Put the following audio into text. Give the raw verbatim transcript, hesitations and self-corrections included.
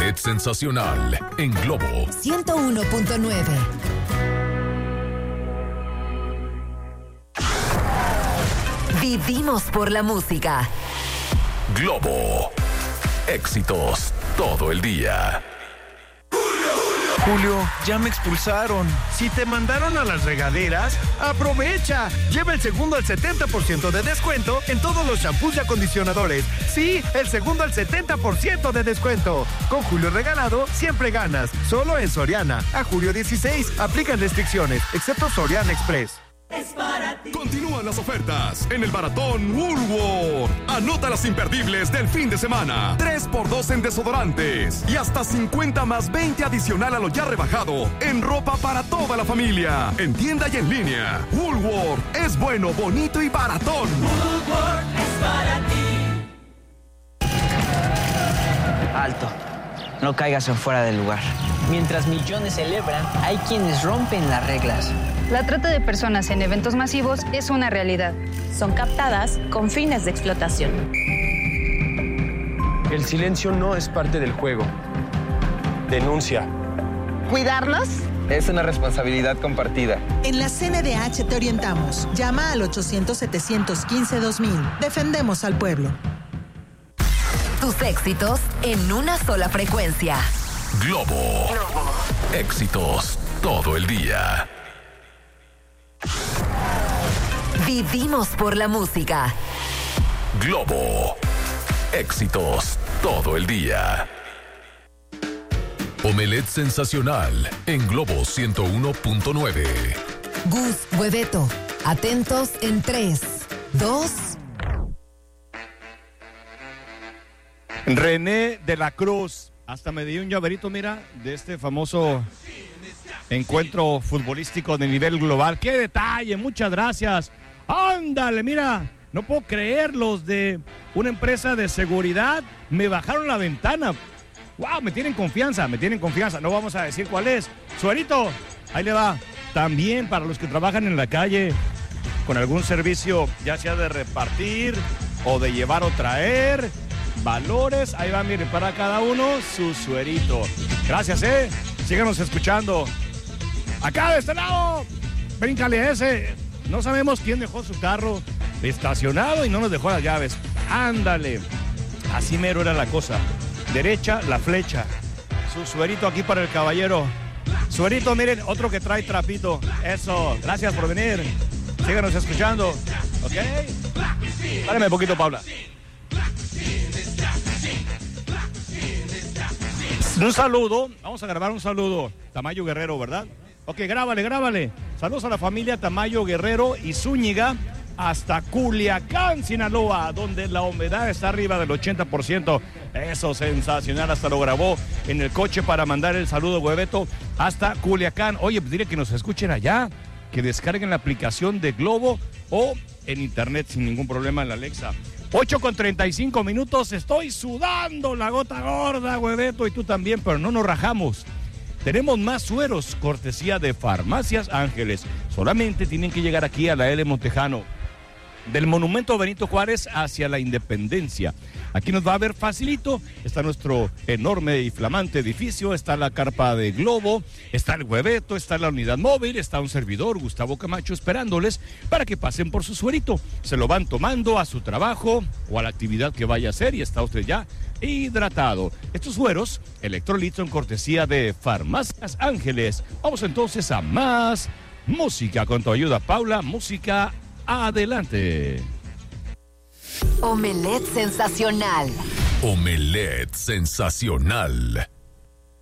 Omelette sensacional en Globo ciento uno punto nueve. Vivimos por la música. Globo. Éxitos todo el día. Julio, ya me expulsaron. Si te mandaron a las regaderas, aprovecha. Lleva el segundo al setenta por ciento de descuento en todos los shampoos y acondicionadores. Sí, el segundo al setenta por ciento de descuento. Con Julio Regalado, siempre ganas. Solo en Soriana. A julio dieciséis, aplican restricciones, excepto Soriana Express. Es para ti. Continúan las ofertas en el Baratón Woolworth. Anota las imperdibles del fin de semana. tres por dos en desodorantes y hasta cincuenta más veinte adicional a lo ya rebajado en ropa para toda la familia. En tienda y en línea. Woolworth es bueno, bonito y baratón. Woolworth es para ti. Alto. No caigas en fuera del lugar. Mientras millones celebran, hay quienes rompen las reglas. La trata de personas en eventos masivos es una realidad. Son captadas con fines de explotación. El silencio no es parte del juego. Denuncia. ¿Cuidarnos? Es una responsabilidad compartida. En la C N D H te orientamos. Llama al ochocientos, setecientos quince, dos mil. Defendemos al pueblo. Tus éxitos en una sola frecuencia. Globo. Globo. Éxitos todo el día. Vivimos por la música. Globo. Éxitos todo el día. Omelette sensacional en Globo ciento uno punto nueve. Gus, Hueveto, atentos en tres, dos. René de la Cruz. Hasta me dio un llaverito, mira, de este famoso encuentro futbolístico de nivel global. ¡Qué detalle! Muchas gracias. ¡Ándale, mira! No puedo creer, los de una empresa de seguridad me bajaron la ventana. ¡Wow! Me tienen confianza, me tienen confianza. No vamos a decir cuál es. Suerito, ahí le va. También para los que trabajan en la calle con algún servicio, ya sea de repartir o de llevar o traer valores, ahí va, miren, para cada uno su suerito. Gracias, eh. Síganos escuchando. Acá de este lado, bríncale a ese. No sabemos quién dejó su carro estacionado y no nos dejó las llaves. Ándale. Así mero era la cosa. Derecha, la flecha. Su suerito aquí para el caballero. Suerito, miren, otro que trae trapito. Eso, gracias por venir. Síganos escuchando. ¿Ok? Párame un poquito, Paula. Un saludo, vamos a grabar un saludo. Tamayo Guerrero, ¿verdad? Ok, grábale, grábale. Saludos a la familia Tamayo Guerrero y Zúñiga hasta Culiacán, Sinaloa, donde la humedad está arriba del ochenta por ciento. Eso, sensacional, hasta lo grabó en el coche para mandar el saludo, Hueveto, hasta Culiacán. Oye, pues dile que nos escuchen allá, que descarguen la aplicación de Globo o en internet sin ningún problema en la Alexa. ocho con treinta y cinco minutos, estoy sudando la gota gorda, Hueveto, y tú también, pero no nos rajamos. Tenemos más sueros, cortesía de Farmacias Ángeles. Solamente tienen que llegar aquí a la L. Montejano, del Monumento Benito Juárez hacia la Independencia. Aquí nos va a ver facilito. Está nuestro enorme y flamante edificio, está la carpa de Globo, está el Hueveto, está la unidad móvil, está un servidor, Gustavo Camacho, esperándoles para que pasen por su suerito. Se lo van tomando a su trabajo o a la actividad que vaya a hacer y está usted ya hidratado. Estos sueros, electrolitos en cortesía de Farmacias Ángeles. Vamos entonces a más música con tu ayuda, Paula. Música, adelante. Omelette sensacional. Omelette sensacional.